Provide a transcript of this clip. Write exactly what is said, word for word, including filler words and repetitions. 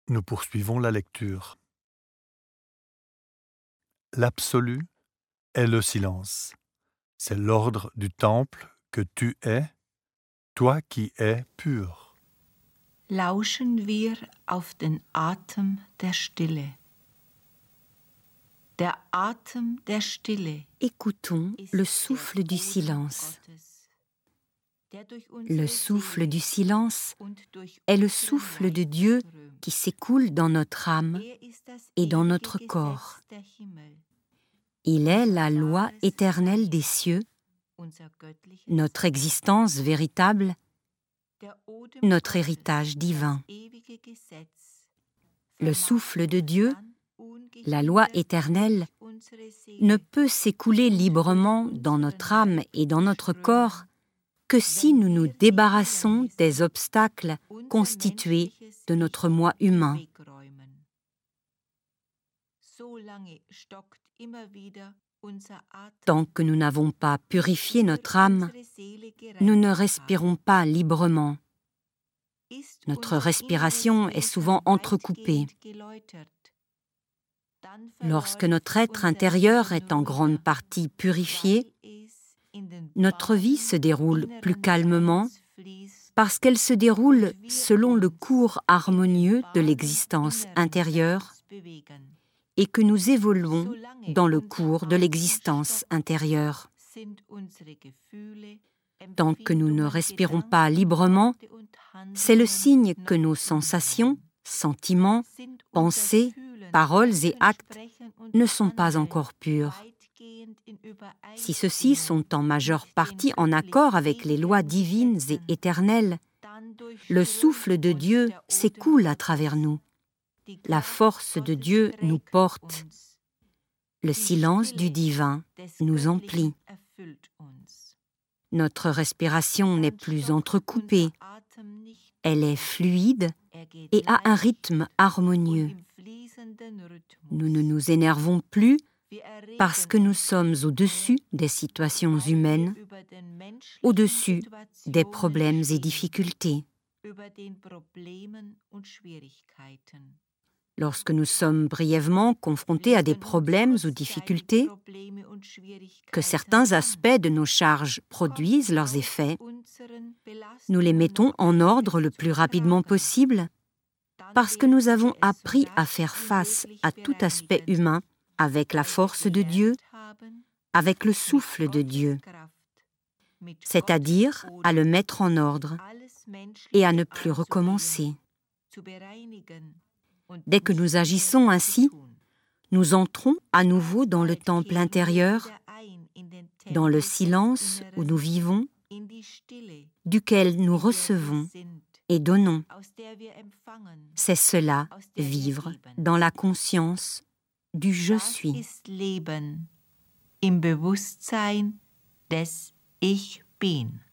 Nous poursuivons la lecture. L'absolu est le silence. C'est l'ordre du temple que tu es, toi qui es pur. Lauschen wir auf den Atem der Stille. Der Atem der Stille. Écoutons le souffle du silence. Le souffle du silence est le souffle de Dieu qui s'écoule dans notre âme et dans notre corps. Il est la loi éternelle des cieux, notre existence véritable, notre héritage divin. Le souffle de Dieu, la loi éternelle, ne peut s'écouler librement dans notre âme et dans notre corps que si nous nous débarrassons des obstacles constitués de notre moi humain. Tant que nous n'avons pas purifié notre âme, nous ne respirons pas librement. Notre respiration est souvent entrecoupée. Lorsque notre être intérieur est en grande partie purifié, notre vie se déroule plus calmement parce qu'elle se déroule selon le cours harmonieux de l'existence intérieure et que nous évoluons dans le cours de l'existence intérieure. Tant que nous ne respirons pas librement, c'est le signe que nos sensations, sentiments, pensées, paroles et actes ne sont pas encore purs. Si ceux-ci sont en majeure partie en accord avec les lois divines et éternelles, le souffle de Dieu s'écoule à travers nous. La force de Dieu nous porte. Le silence du divin nous emplit. Notre respiration n'est plus entrecoupée. Elle est fluide et a un rythme harmonieux. Nous ne nous énervons plus parce que nous sommes au-dessus des situations humaines, au-dessus des problèmes et difficultés. Lorsque nous sommes brièvement confrontés à des problèmes ou difficultés, que certains aspects de nos charges produisent leurs effets, nous les mettons en ordre le plus rapidement possible parce que nous avons appris à faire face à tout aspect humain avec la force de Dieu, avec le souffle de Dieu, c'est-à-dire à le mettre en ordre et à ne plus recommencer. Dès que nous agissons ainsi, nous entrons à nouveau dans le temple intérieur, dans le silence où nous vivons, duquel nous recevons et donnons. C'est cela, vivre dans la conscience du Je suis. Im Bewusstsein des Ich Bin.